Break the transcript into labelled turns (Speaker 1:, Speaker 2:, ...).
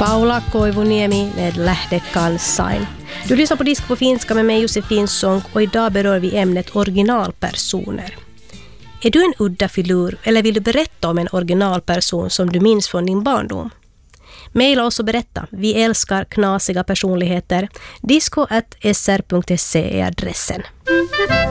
Speaker 1: Paula Koivuniemi med Lähde Kansain. Du lyssnar på Disk på finska med mig Josefin Sonck och idag berör vi ämnet originalpersoner. Är du en udda filur eller vill du berätta om en originalperson som du minns från din barndom? Maila oss och berätta. Vi älskar knasiga personligheter. disco@sr.se är adressen.